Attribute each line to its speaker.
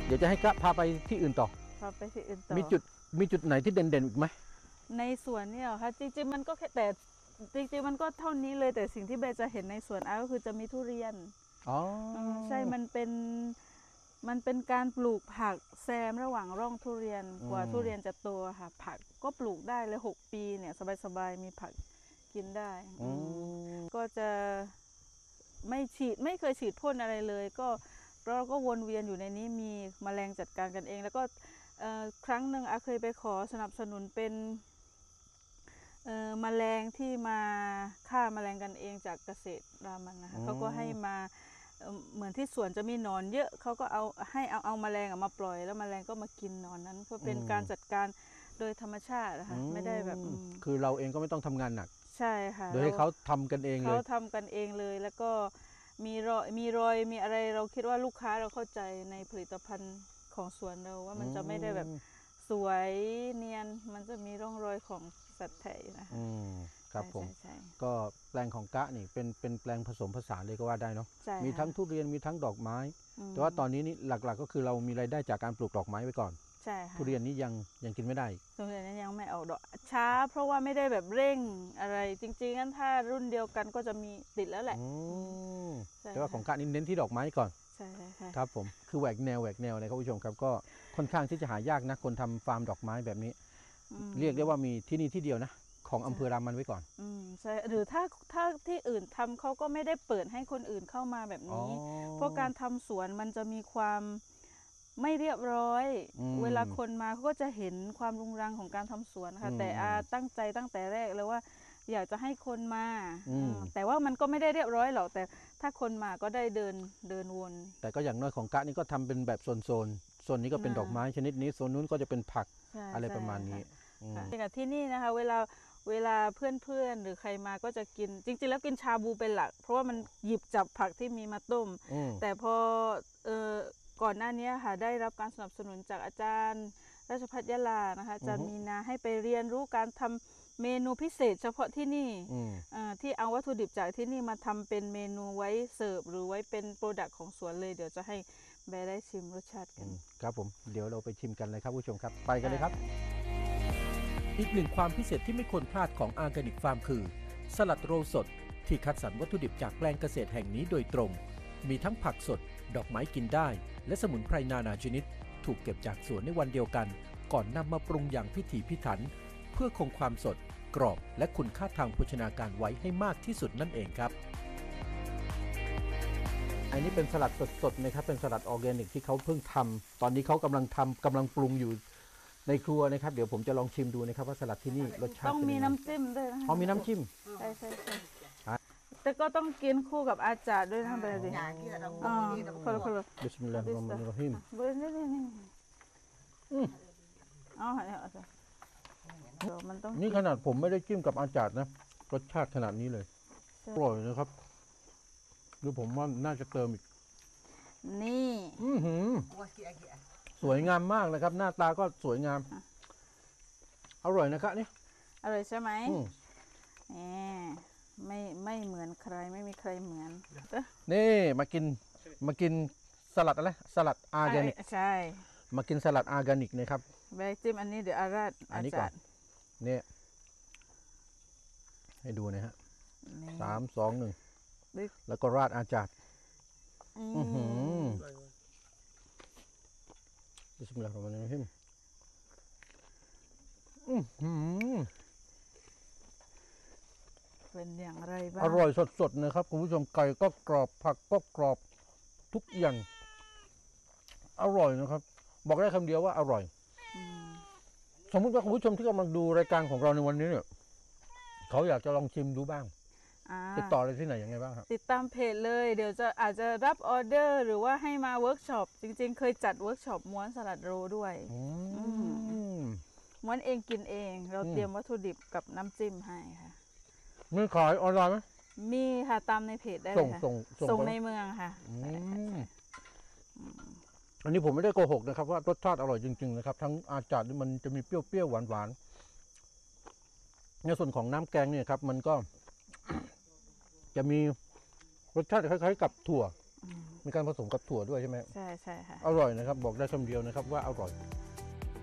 Speaker 1: เดี๋ยวจะให้กะพาไปที่อื่นต่อ
Speaker 2: พาไปที่อื่นต่อ
Speaker 1: มีจุดไหนที่เด่นๆอีกไหม
Speaker 2: ในสวนเนี่ยค่ะจริงๆมันก็แค่แต่จริงๆมันก็เท่านี้เลยแต่สิ่งที่เบจะเห็นในสวนก็คือจะมีทุเรียน
Speaker 1: อ๋อ
Speaker 2: ใช่มันเป็นการปลูกผักแซมระหว่างร่องทุเรียนกว่าทุเรียนจะโตค่ะผักก็ปลูกได้เลย6 ปีเนี่ยสบายๆมีผักกินได้ก็จะไม่เคยฉีดพ่นอะไรเลยก็เราก็วนเวียนอยู่ในนี้มีแมลงจัดการกันเองแล้วก็ครั้งหนึ่งเคยไปขอสนับสนุนเป็นแมลงที่มาฆ่าแมลงกันเองจากเกษตรรามันนะคะเขาก็ให้มาเหมือนที่สวนจะมีหนอนเยอะเขาก็เอาแมลงมาปล่อยแล้วแมลงก็มากินหนอนนั้นเพื่อเป็นการจัดการโดยธรรมชาตินะคะไม่ได้แบบ
Speaker 1: คือเราเองก็ไม่ต้องทำงานหนัก
Speaker 2: ใช่ค่ะ
Speaker 1: โดยให้เขาทำกันเองเลย
Speaker 2: เขาทำกันเองเลยแล้วก็มีรอยมีอะไรเราคิดว่าลูกค้าเราเข้าใจในผลิตภัณฑ์ของสวนเราว่ามันจะไม่ได้แบบสวยเนียนมันจะมีร่องรอยของสัตว์แถนะคะ
Speaker 1: ครับผมก็แปลงของกะนี่เป็นแปลงผสมผสานเลยก็ว่าได้เนาะมีทั้งทุเรียนมีทั้งดอกไม้แต่ว่าตอนนี้นี่หลักๆก็คือเรามีรายได้จากการปลูกดอกไม้ไว้ก่อน
Speaker 2: ใช่ค่ะ
Speaker 1: ทุเรียนนี้ยังกินไม่ได้
Speaker 2: ทุเรียนนี้ยังไม่ออกดอกช้าเพราะว่าไม่ได้แบบเร่งอะไรจริงๆงั้นถ้ารุ่นเดียวกันก็จะมีติดแล้วแหละ
Speaker 1: แต่ว่าของกะนี่เน้นที่ดอกไม้ก่อน
Speaker 2: ใช่ค่ะ
Speaker 1: ครับผมคือแหวกแนวเลยครับผู้ชมครับก็ค่อนข้างที่จะหายากนะคนทำฟาร์มดอกไม้แบบนี้เรียกได้ว่ามีที่นี่ที่เดียวนะของอำเภอรามันไว้ก่อน
Speaker 2: ใช่หรือถ้าที่อื่นทำเขาก็ไม่ได้เปิดให้คนอื่นเข้ามาแบบนี้เพราะการทำสวนมันจะมีความไม่เรียบร้อยเวลาคนมาเขาก็จะเห็นความรุงรังของการทำสวนค่ะแต่ตั้งใจตั้งแต่แรกเลยว่าอยากจะให้คนมาแต่ว่ามันก็ไม่ได้เรียบร้อยหรอกแต่ถ้าคนมาก็ได้เดินวน
Speaker 1: แต่ก็อย่างน้อยของกะนี่ก็ทำเป็นแบบโซนนี้ก็เป็นดอกไม้ชนิดนี้โซนนู้นก็จะเป็นผักอะไรประมาณนี้
Speaker 2: กับที่นี่นะคะเวลาเพื่อนหรือใครมาก็จะกินจริงๆแล้วกินชาบูเป็นหลักเพราะว่ามันหยิบจับผักที่มีมาต้มแต่พอก่อนหน้านี้ค่ะได้รับการสนับสนุนจากอาจารย์ราชภัฏยะลานะคะอาจารย์มีนาให้ไปเรียนรู้การทำเมนูพิเศษเฉพาะที่นี่ที่เอาวัตถุดิบจากที่นี่มาทำเป็นเมนูไว้เสิร์ฟหรือไว้เป็นโปรดักต์ของสวนเลยเดี๋ยวจะให้แบร์ได้ชิมรสชาติกัน
Speaker 1: ครับผมเดี๋ยวเราไปชิมกันเลยครับผู้ชมครับไปกันเลยครับ
Speaker 3: อีกหนึ่งความพิเศษที่ไม่ควรพลาดของออร์แกนิกฟาร์มคือสลัดโรสดที่คัดสรรวัตถุดิบจากแปลงเกษตรแห่งนี้โดยตรงมีทั้งผักสดดอกไม้กินได้และสมุนไพรนานาชนิดถูกเก็บจากสวนในวันเดียวกันก่อนนำมาปรุงอย่างพิถีพิถันเพื่อคงความสดกรอบและคุณค่าทางโภชนาการไว้ให้มากที่สุดนั่นเองครับ
Speaker 1: อันนี้เป็นสลัดสดๆนะครับเป็นสลัดออร์แกนิกที่เขาเพิ่งทำตอนนี้เขากำลังปรุงอยู่ในครัวนะครับเดี๋ยวผมจะลองชิมดูนะครับว่าสลัดที่นี่รสชาติ
Speaker 2: ต้องมีน้ำจิ้มด้วยนะ
Speaker 1: มีน้ำจิ้ม
Speaker 2: ใช่แต่ก็ต้องกินคู่กับอาจารย์ด้วยนะเบลดิคนละ
Speaker 1: บิสมิลลาฮิรเราะห์มานิรเราะฮีมนี่ขนาดผมไม่ได้จิ้มกับอาจารย์นะรสชาติขนาดนี้เลยอร่อยนะครับดูผมว่าน่าจะเติมอีก
Speaker 2: นี่
Speaker 1: สวยงามมากนะครับหน้าตาก็สวยงามอร่อยนะครับนี่
Speaker 2: อร่อยใช่ไหมไม่เหมือนใครไม่มีใครเหมือน
Speaker 1: นี่มากินสลัดอะไรสลัดออร์แกนิก
Speaker 2: ใช่
Speaker 1: มากินสลัดออร์แกนิกนะครับ
Speaker 2: แบกจิ้มอันนี้เดี๋ยวอันนี้ก่อน
Speaker 1: นี่ให้ดูนะฮะ3 2 1แล้วก็ราดอาจารย์บิสมิลลาฮิรเราะห์มานิรเราะฮีม
Speaker 2: เป็นอย่างไรบ้าง
Speaker 1: อร่อยสดๆนะครับคุณผู้ชมไก่ก็กรอบผักก็กรอบทุกอย่างอร่อยนะครับบอกได้คำเดียวว่าอร่อยสมมติว่าคุณผู้ชมที่กำลังดูรายการของเราในวันนี้เนี่ยเขาอยากจะลองชิมดูบ้างติดต่ออะไรที่ไหนยังไงบ้างครับ
Speaker 2: ติดตามเพจเลยเดี๋ยวอาจจะรับออเดอร์หรือว่าให้มาเวิร์กช็อปจริงๆเคยจัดเวิร์กช็อปม้วนสลัดโรด้วยม้วนเองกินเองเราเตรียมวัตถุดิบกับน้ำจิ้มให้ค่ะ
Speaker 1: มีขายออนไลน์ไหม
Speaker 2: มีค่ะตามในเพจได้เลยค่ะส่งในเมืองค่ะ
Speaker 1: อันนี้ผมไม่ได้โกหกนะครับว่ารสชาติอร่อยจริงๆนะครับทั้งอาจารย์มันจะมีเปรี้ยวๆหวานๆในส่วนของน้ำแกงเนี่ยครับมันก็จะมีรสชาติคล้ายๆกับถั่วมีการผสมกับถั่วด้วยใช่ไหม
Speaker 2: ใช่ใช่ค่ะ
Speaker 1: อร่อยนะครับ บอกได้คำเดียวนะครับว่าอร่อย